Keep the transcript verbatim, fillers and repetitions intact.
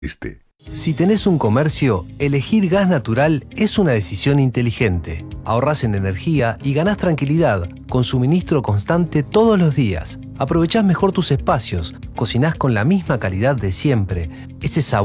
Este. Si tenés un comercio, elegir gas natural es una decisión inteligente. Ahorrás en energía y ganás tranquilidad, con suministro constante todos los días. Aprovechás mejor tus espacios, cocinás con la misma calidad de siempre. Ese sabor